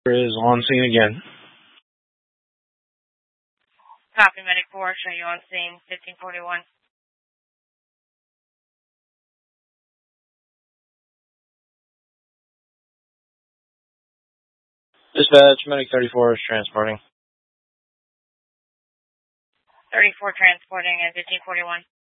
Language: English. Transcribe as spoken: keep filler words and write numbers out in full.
Is on scene again. Copy, Medic four, show you on scene, fifteen forty-one. Dispatch, Medic thirty-four is transporting. thirty-four transporting at fifteen forty-one.